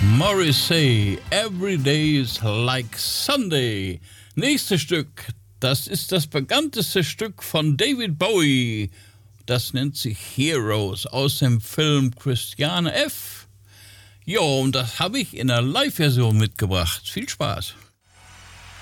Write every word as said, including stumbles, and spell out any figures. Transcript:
Morrissey, Every Day is Like Sunday. Nächstes Stück, das ist das bekannteste Stück von David Bowie. Das nennt sich Heroes aus dem Film Christiane F. Jo, und das habe ich in der Live-Version mitgebracht. Viel Spaß.